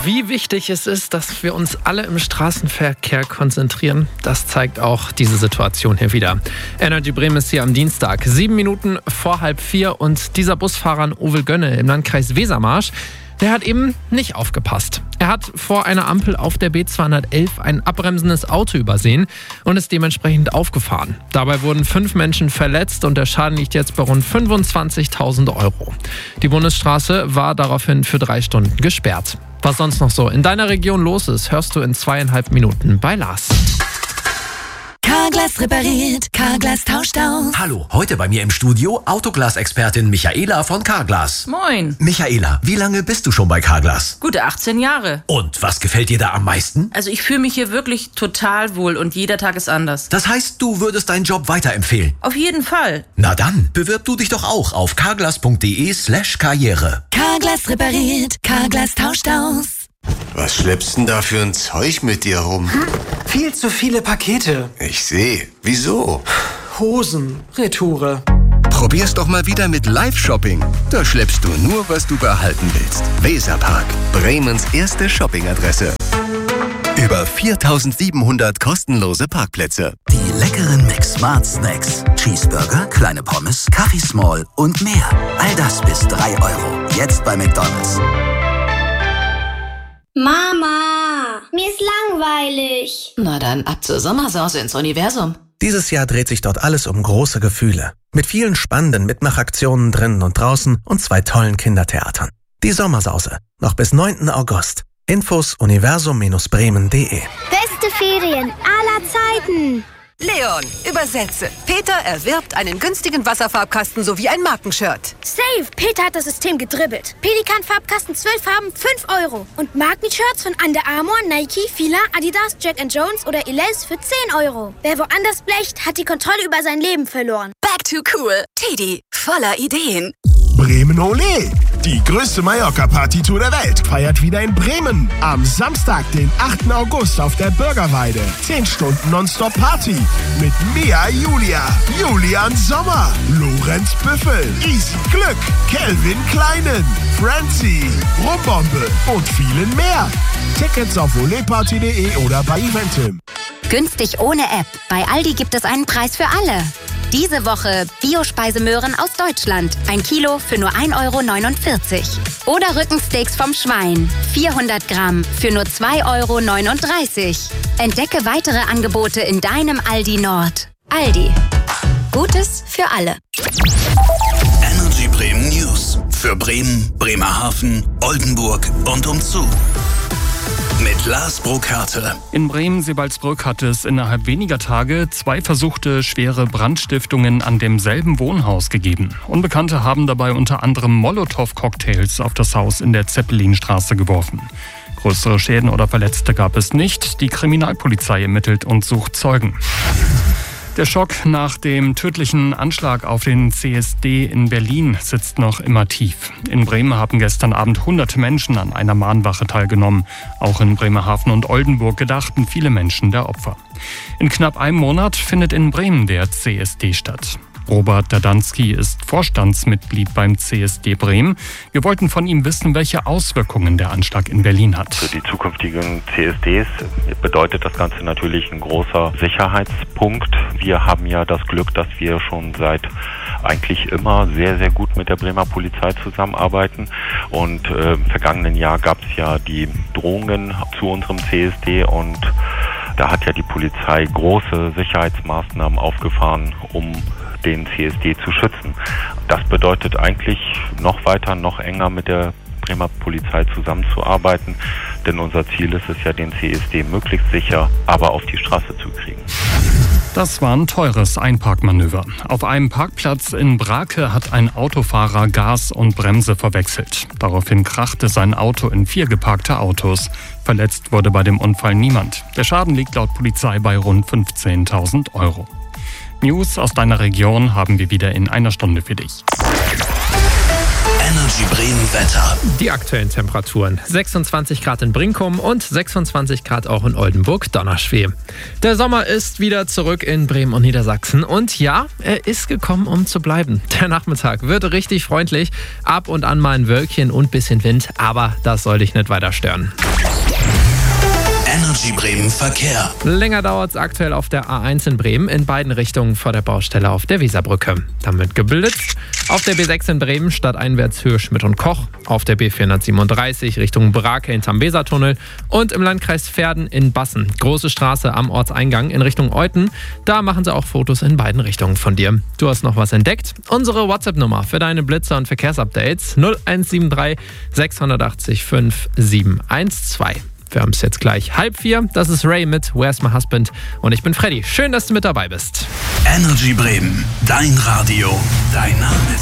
Wie wichtig es ist, dass wir uns alle im Straßenverkehr konzentrieren, das zeigt auch diese Situation hier wieder. Energy Bremen ist hier am Dienstag, 7 Minuten vor 3:30 und dieser Busfahrer Uwe Gönne im Landkreis Wesermarsch, der hat eben nicht aufgepasst. Er hat vor einer Ampel auf der B211 ein abbremsendes Auto übersehen und ist dementsprechend aufgefahren. Dabei wurden 5 Menschen verletzt und der Schaden liegt jetzt bei rund 25.000 Euro. Die Bundesstraße war daraufhin für 3 Stunden gesperrt. Was sonst noch so in deiner Region los ist, hörst du in 2,5 Minuten bei Lars. Carglass repariert, Carglass tauscht aus. Hallo, heute bei mir im Studio Autoglas-Expertin Michaela von Carglass. Moin. Michaela, wie lange bist du schon bei Carglass? Gute 18 Jahre. Und was gefällt dir da am meisten? Also ich fühle mich hier wirklich total wohl und jeder Tag ist anders. Das heißt, du würdest deinen Job weiterempfehlen? Auf jeden Fall. Na dann, bewirb du dich doch auch auf carglass.de/karriere. Carglass repariert, Carglass tauscht aus. Was schleppst denn da für ein Zeug mit dir rum? Viel zu viele Pakete. Ich sehe. Wieso? Hosen, Retoure. Probier's doch mal wieder mit Live-Shopping. Da schleppst du nur, was du behalten willst. Weserpark, Bremens erste Shoppingadresse. Über 4.700 kostenlose Parkplätze. Die leckeren Mix-Smart Snacks. Cheeseburger, kleine Pommes, Kaffee Small und mehr. All das bis 3 Euro. Jetzt bei McDonald's. Mama, mir ist langweilig. Na dann ab zur Sommersause ins Universum. Dieses Jahr dreht sich dort alles um große Gefühle. Mit vielen spannenden Mitmachaktionen drinnen und draußen und 2 tollen Kindertheatern. Die Sommersause. Noch bis 9. August. Infos universum-bremen.de. Beste Ferien aller Zeiten. Leon, übersetze. Peter erwirbt einen günstigen Wasserfarbkasten sowie ein Markenshirt. Safe, Peter hat das System gedribbelt. Pelikan-Farbkasten 12 Farben, 5 Euro. Und Markenshirts von Under Armour, Nike, Fila, Adidas, Jack & Jones oder Elize für 10 Euro. Wer woanders blecht, hat die Kontrolle über sein Leben verloren. Back to cool. Teddy, voller Ideen. Bremen Ole! Die größte Mallorca-Party-Tour der Welt feiert wieder in Bremen. Am Samstag, den 8. August auf der Bürgerweide. 10 Stunden Nonstop-Party. Mit Mia Julia, Julian Sommer, Lorenz Büffel, Easy Glück, Kelvin Kleinen, Francie, Rumbombe und vielen mehr. Tickets auf oleparty.de oder bei Eventim. Günstig ohne App. Bei Aldi gibt es einen Preis für alle. Diese Woche Biospeisemöhren aus Deutschland. 1 Kilo für nur 1,49 Euro. Oder Rückensteaks vom Schwein. 400 Gramm für nur 2,39 Euro. Entdecke weitere Angebote in deinem Aldi Nord. Aldi. Gutes für alle. Energy Bremen News. Für Bremen, Bremerhaven, Oldenburg und umzu. Mit Lars Burkhardt. In Bremen-Sebalsbrück hat es innerhalb weniger Tage 2 versuchte schwere Brandstiftungen an demselben Wohnhaus gegeben. Unbekannte haben dabei unter anderem Molotow-Cocktails auf das Haus in der Zeppelinstraße geworfen. Größere Schäden oder Verletzte gab es nicht. Die Kriminalpolizei ermittelt und sucht Zeugen. Der Schock nach dem tödlichen Anschlag auf den CSD in Berlin sitzt noch immer tief. In Bremen haben gestern Abend hunderte Menschen an einer Mahnwache teilgenommen. Auch in Bremerhaven und Oldenburg gedachten viele Menschen der Opfer. In knapp einem Monat findet in Bremen der CSD statt. Robert Dadanski ist Vorstandsmitglied beim CSD Bremen. Wir wollten von ihm wissen, welche Auswirkungen der Anschlag in Berlin hat. Für die zukünftigen CSDs bedeutet das Ganze natürlich ein großer Sicherheitspunkt. Wir haben ja das Glück, dass wir schon seit eigentlich immer sehr, sehr gut mit der Bremer Polizei zusammenarbeiten. Und im vergangenen Jahr gab es ja die Drohungen zu unserem CSD und da hat ja die Polizei große Sicherheitsmaßnahmen aufgefahren, um den CSD zu schützen. Das bedeutet eigentlich noch weiter, noch enger mit der Bremer Polizei zusammenzuarbeiten, denn unser Ziel ist es ja, den CSD möglichst sicher, aber auf die Straße zu kriegen. Das war ein teures Einparkmanöver. Auf einem Parkplatz in Brake hat ein Autofahrer Gas und Bremse verwechselt. Daraufhin krachte sein Auto in 4 geparkte Autos. Verletzt wurde bei dem Unfall niemand. Der Schaden liegt laut Polizei bei rund 15.000 Euro. News aus deiner Region haben wir wieder in einer Stunde für dich. Energy Bremen Wetter. Die aktuellen Temperaturen: 26 Grad in Brinkum und 26 Grad auch in Oldenburg-Donnerschwee. Der Sommer ist wieder zurück in Bremen und Niedersachsen. Und ja, er ist gekommen, um zu bleiben. Der Nachmittag wird richtig freundlich. Ab und an mal ein Wölkchen und bisschen Wind. Aber das soll dich nicht weiter stören. Energy Bremen Verkehr. Länger dauert es aktuell auf der A1 in Bremen in beiden Richtungen vor der Baustelle auf der Weserbrücke. Dann wird geblitzt. Auf der B6 in Bremen stadteinwärts Höhe Schmidt und Koch. Auf der B437 Richtung Brake hinterm Wesertunnel. Und im Landkreis Verden in Bassen. Große Straße am Ortseingang in Richtung Euthen. Da machen sie auch Fotos in beiden Richtungen von dir. Du hast noch was entdeckt? Unsere WhatsApp-Nummer für deine Blitzer- und Verkehrsupdates 0173 680 5712. Wir haben es jetzt gleich 3:30. Das ist Ray mit Where's My Husband? Und ich bin Freddy. Schön, dass du mit dabei bist. Energy Bremen, dein Radio, dein Name.